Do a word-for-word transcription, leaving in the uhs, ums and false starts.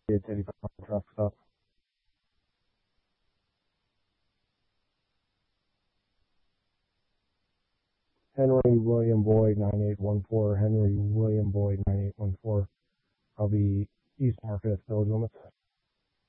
It's eighty-five traffic stop. Henry William Boyd nine eight one four. Henry William Boyd nine eight one four. I'll be East Market at village limits.